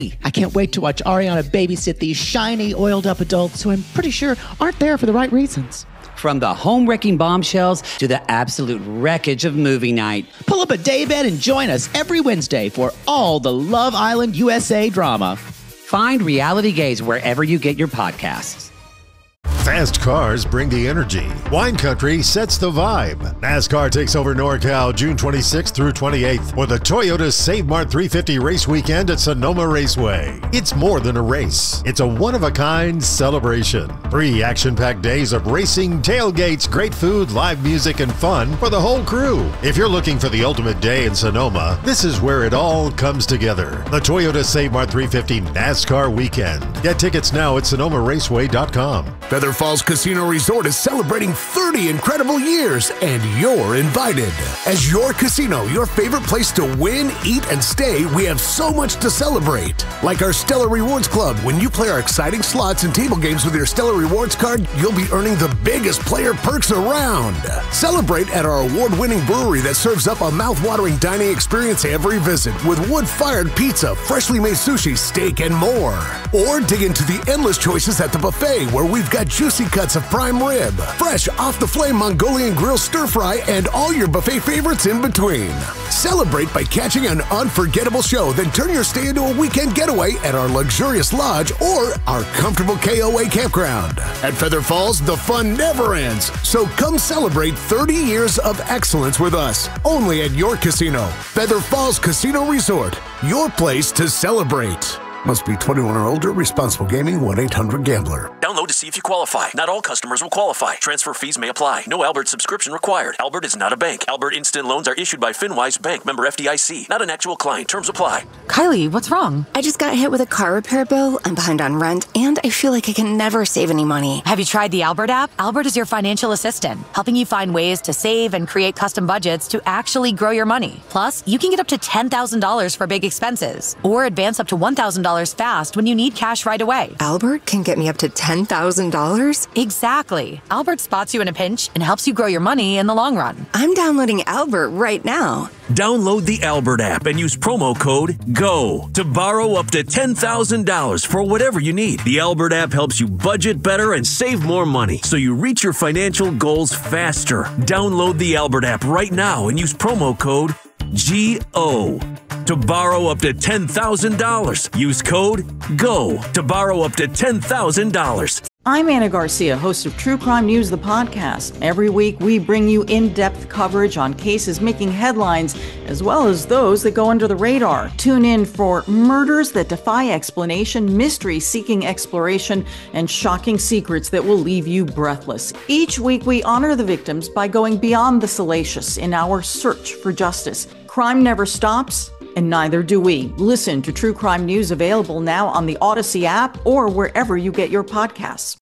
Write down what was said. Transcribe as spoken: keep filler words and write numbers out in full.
I can't wait to watch Ariana babysit these shiny, oiled-up adults who I'm pretty sure aren't there for the right reasons. From the home-wrecking bombshells to the absolute wreckage of movie night. Pull up a daybed and join us every Wednesday for all the Love Island U S A drama. Find Reality Gaze wherever you get your podcasts. Fast cars bring the energy. Wine Country sets the vibe. NASCAR takes over NorCal June twenty-sixth through twenty-eighth for the Toyota Save Mart three fifty race weekend at Sonoma Raceway. It's more than a race. It's a one-of-a-kind celebration. Three action-packed days of racing, tailgates, great food, live music, and fun for the whole crew. If you're looking for the ultimate day in Sonoma, this is where it all comes together. The Toyota Save Mart three fifty NASCAR weekend. Get tickets now at sonoma raceway dot com. Feather Falls Casino Resort is celebrating thirty incredible years, and you're invited. As your casino, your favorite place to win, eat, and stay, we have so much to celebrate. Like our Stellar Rewards Club. When you play our exciting slots and table games with your Stellar Rewards card, you'll be earning the biggest player perks around. Celebrate at our award-winning brewery that serves up a mouth-watering dining experience every visit with wood-fired pizza, freshly made sushi, steak, and more. Or dig into the endless choices at the buffet, where we've got juicy cuts of prime rib, fresh off-the-flame Mongolian grill stir-fry, and all your buffet favorites in between. Celebrate by catching an unforgettable show, then turn your stay into a weekend getaway at our luxurious lodge or our comfortable K O A campground. At Feather Falls, the fun never ends, so come celebrate thirty years of excellence with us, only at your casino. Feather Falls Casino Resort, your place to celebrate. Must be twenty-one or older. Responsible gaming. one eight hundred gambler. Download to see if you qualify. Not all customers will qualify. Transfer fees may apply. No Albert subscription required. Albert is not a bank. Albert Instant Loans are issued by FinWise Bank, member F D I C. Not an actual client. Terms apply. Kylie, what's wrong? I just got hit with a car repair bill. I'm behind on rent, and I feel like I can never save any money. Have you tried the Albert app? Albert is your financial assistant, helping you find ways to save and create custom budgets to actually grow your money. Plus, you can get up to ten thousand dollars for big expenses, or advance up to one thousand dollars fast when you need cash right away. Albert can get me up to ten thousand dollars? Exactly. Albert spots you in a pinch and helps you grow your money in the long run. I'm downloading Albert right now. Download the Albert app and use promo code GO to borrow up to ten thousand dollars for whatever you need. The Albert app helps you budget better and save more money so you reach your financial goals faster. Download the Albert app right now and use promo code G O to borrow up to ten thousand dollars. Use code GO to borrow up to ten thousand dollars. I'm Anna Garcia, host of True Crime News, the podcast. Every week, we bring you in-depth coverage on cases making headlines, as well as those that go under the radar. Tune in for murders that defy explanation, mysteries seeking exploration, and shocking secrets that will leave you breathless. Each week, we honor the victims by going beyond the salacious in our search for justice. Crime never stops, and neither do we. Listen to True Crime News, available now on the Odyssey app or wherever you get your podcasts.